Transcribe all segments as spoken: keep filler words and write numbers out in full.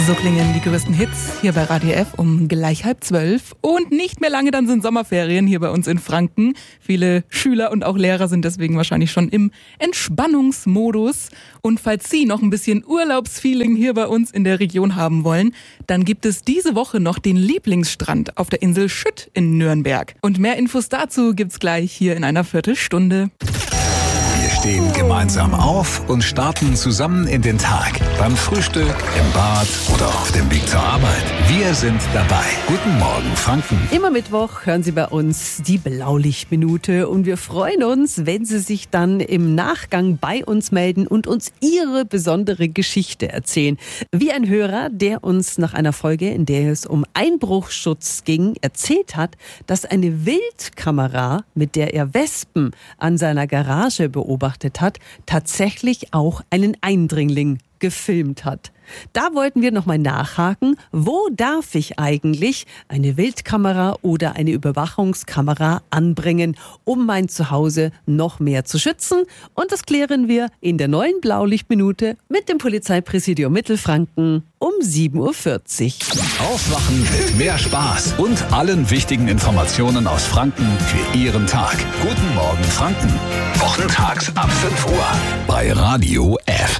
So klingen die größten Hits hier bei Radio F um gleich halb zwölf. Und nicht mehr lange, dann sind Sommerferien hier bei uns in Franken. Viele Schüler und auch Lehrer sind deswegen wahrscheinlich schon im Entspannungsmodus. Und falls Sie noch ein bisschen Urlaubsfeeling hier bei uns in der Region haben wollen, dann gibt es diese Woche noch den Lieblingsstrand auf der Insel Schütt in Nürnberg. Und mehr Infos dazu gibt's gleich hier in einer Viertelstunde. Wir stehen gemeinsam auf und starten zusammen in den Tag. Beim Frühstück, im Bad oder auf dem Weg zur Arbeit. Wir sind dabei. Guten Morgen, Franken. Immer Mittwoch hören Sie bei uns die Blaulichtminute und wir freuen uns, wenn Sie sich dann im Nachgang bei uns melden und uns Ihre besondere Geschichte erzählen. Wie ein Hörer, der uns nach einer Folge, in der es um Einbruchsschutz ging, erzählt hat, dass eine Wildkamera, mit der er Wespen an seiner Garage beobachtet hat, tatsächlich auch einen Eindringling gefilmt hat. Da wollten wir nochmal nachhaken, wo darf ich eigentlich eine Wildkamera oder eine Überwachungskamera anbringen, um mein Zuhause noch mehr zu schützen? Und das klären wir in der neuen Blaulichtminute mit dem Polizeipräsidium Mittelfranken um sieben Uhr vierzig. Aufwachen mit mehr Spaß und allen wichtigen Informationen aus Franken für Ihren Tag. Guten Morgen, Franken. Wochentags ab fünf Uhr bei Radio F.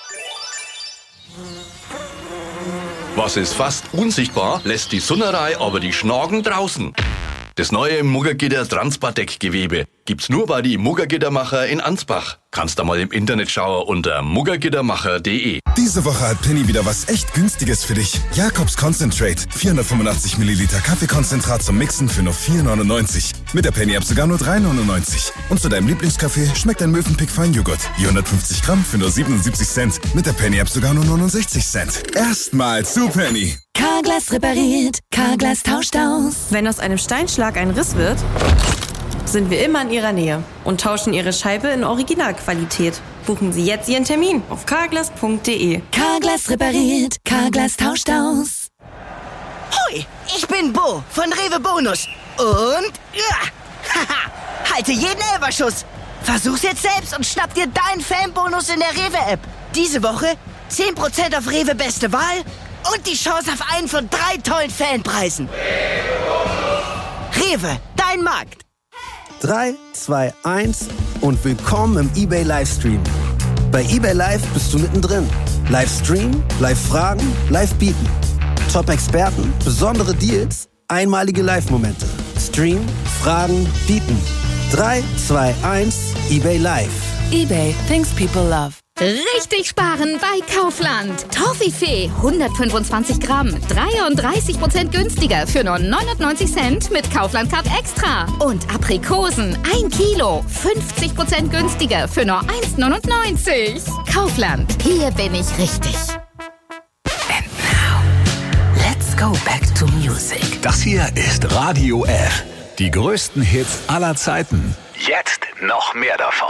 Was ist fast unsichtbar, lässt die Sunnerei aber die Schnagen draußen. Das neue Muggergitter Transpardeck-Gewebe gibt's nur bei die Muggergittermacher in Ansbach. Kannst da mal im Internet schauen unter muggergittermacher punkt de. Diese Woche hat Penny wieder was echt Günstiges für dich. Jakobs Concentrate. vierhundertfünfundachtzig Milliliter Kaffeekonzentrat zum Mixen für nur vier neunundneunzig. Mit der Penny-App sogar nur drei neunundneunzig. Und zu deinem Lieblingskaffee schmeckt ein Mövenpick Feinjoghurt. vierhundertfünfzig Gramm für nur siebenundsiebzig Cent. Mit der Penny-App sogar nur neunundsechzig Cent. Erstmal zu Penny. Carglass repariert, Carglass tauscht aus. Wenn aus einem Steinschlag ein Riss wird, sind wir immer in Ihrer Nähe und tauschen Ihre Scheibe in Originalqualität. Buchen Sie jetzt Ihren Termin auf carglass punkt de. Carglass repariert, Carglass tauscht aus. Hoi, ich bin Bo von Rewe Bonus. Und ja, haha, halte jeden Elferschuss. Versuch's jetzt selbst und schnapp dir deinen Fanbonus in der Rewe-App. Diese Woche zehn Prozent auf Rewe Beste Wahl und die Chance auf einen von drei tollen Fanpreisen. Rewe, dein Markt. drei, zwei, eins und willkommen im eBay Livestream. Bei eBay Live bist du mittendrin. Livestream, Live-Fragen, Live-Bieten. Top-Experten, besondere Deals, einmalige Live-Momente. Stream, Fragen, Bieten. drei, zwei, eins, eBay Live. eBay, things people love. Richtig sparen bei Kaufland. Toffifee hundertfünfundzwanzig Gramm, dreiunddreißig Prozent günstiger für nur neunundneunzig Cent mit Kaufland Card Extra. Und Aprikosen ein Kilo, fünfzig Prozent günstiger für nur eins neunundneunzig. Kaufland, hier bin ich richtig. And now, let's go back to music. Das hier ist Radio F. Die größten Hits aller Zeiten. Jetzt noch mehr davon.